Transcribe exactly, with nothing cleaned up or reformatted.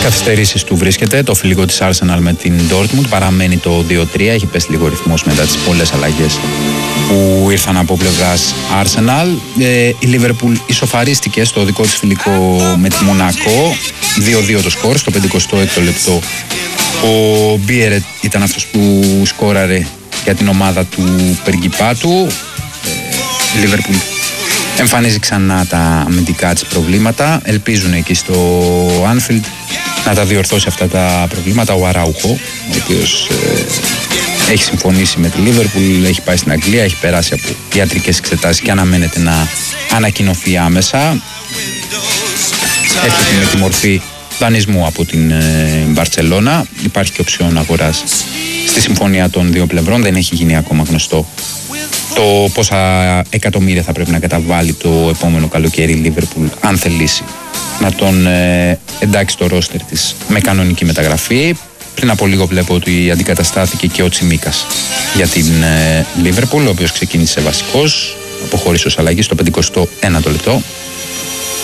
Καθυστερήσεις του βρίσκεται. Το φιλικό της Arsenal με την Dortmund παραμένει το δύο τρία. Έχει πέσει λίγο ρυθμός μετά τις πολλές αλλαγές που ήρθαν από πλευράς Arsenal. Ε, η Liverpool ισοφαρίστηκε στο δικό της φιλικό με τη Μονακό. δύο δύο το σκορ στο πενηκοστό έκτο λεπτό. Ο Μπίερετ ήταν αυτός που σκόραρε για την ομάδα του Περγκιπάτου. Ε, η Liverpool εμφανίζει ξανά τα αμυντικά της προβλήματα. Ελπίζουν εκεί στο Anfield να τα διορθώσει αυτά τα προβλήματα ο Αράουχο, ο οποίος ε, έχει συμφωνήσει με τη Liverpool, έχει πάει στην Αγγλία, έχει περάσει από ιατρικές εξετάσεις και αναμένεται να ανακοινωθεί άμεσα. Έρχεται με τη μορφή δανεισμού από την Μπαρτσελώνα. Ε, Υπάρχει και οψιόν αγοράς στη συμφωνία των δύο πλευρών, δεν έχει γίνει ακόμα γνωστό το πόσα εκατομμύρια θα πρέπει να καταβάλει το επόμενο καλοκαίρι η Liverpool αν θελήσει να τον ε, εντάξει στο ρόστερ της με κανονική μεταγραφή. Πριν από λίγο βλέπω ότι αντικαταστάθηκε και ο Τσιμίκας για την ε, Liverpool, ο οποίος ξεκίνησε βασικός, αποχώρησε ως αλλαγή στο πενηκοστό ένατο λεπτό.